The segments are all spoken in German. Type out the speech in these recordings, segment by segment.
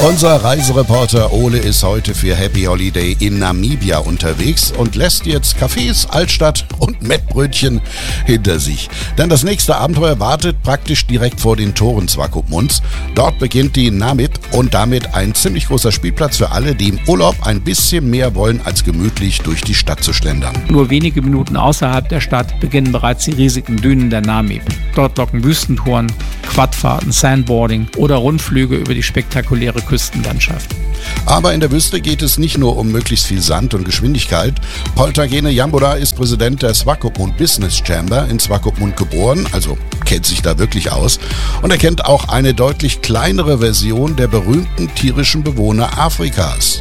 Unser Reisereporter Ole ist heute für Happy Holiday in Namibia unterwegs und lässt jetzt Cafés, Altstadt und Mettbrötchen hinter sich. Denn das nächste Abenteuer wartet praktisch direkt vor den Toren Swakopmunds. Dort beginnt die Namib und damit ein ziemlich großer Spielplatz für alle, die im Urlaub ein bisschen mehr wollen, als gemütlich durch die Stadt zu schlendern. Nur wenige Minuten außerhalb der Stadt beginnen bereits die riesigen Dünen der Namib. Dort locken Wüstentouren, Quadfahrten, Sandboarding oder Rundflüge über die spektakuläre Küstenlandschaft. Aber in der Wüste geht es nicht nur um möglichst viel Sand und Geschwindigkeit. Poltagene Yamboda ist Präsident der Swakopmund Business Chamber, in Swakopmund geboren, also kennt sich da wirklich aus. Und er kennt auch eine deutlich kleinere Version der berühmten tierischen Bewohner Afrikas.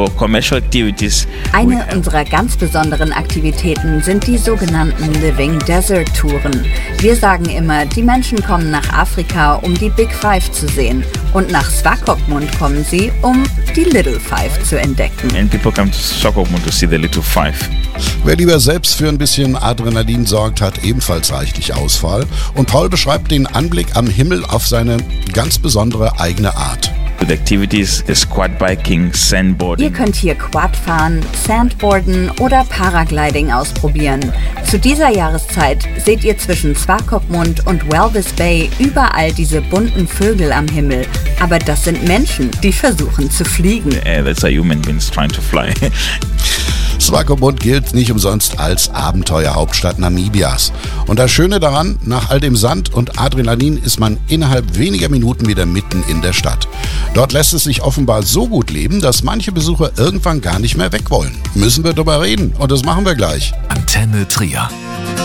Eine unserer ganz besonderen Aktivitäten sind die sogenannten Living Desert Touren. Wir sagen immer, die Menschen kommen nach Afrika, um die Big Five zu sehen. Und nach Swakopmund kommen sie, um die Little Five zu entdecken. And people come to Swakopmund to see the Little Five. Wer lieber selbst für ein bisschen Adrenalin sorgt, hat ebenfalls reichlich Auswahl. Und Paul beschreibt den Anblick am Himmel auf seine ganz besondere eigene Art. The activities is Quadbiking, Sandboarding. Ihr könnt hier Quad fahren, Sandboarden oder Paragliding ausprobieren. Zu dieser Jahreszeit seht ihr zwischen Swakopmund und Walvis Bay überall diese bunten Vögel am Himmel. Aber das sind Menschen, die versuchen zu fliegen. That's a human beings trying to fly. Swakopmund gilt nicht umsonst als Abenteuerhauptstadt Namibias. Und das Schöne daran, nach all dem Sand und Adrenalin ist man innerhalb weniger Minuten wieder mitten in der Stadt. Dort lässt es sich offenbar so gut leben, dass manche Besucher irgendwann gar nicht mehr weg wollen. Müssen wir drüber reden und das machen wir gleich. Antenne Trier.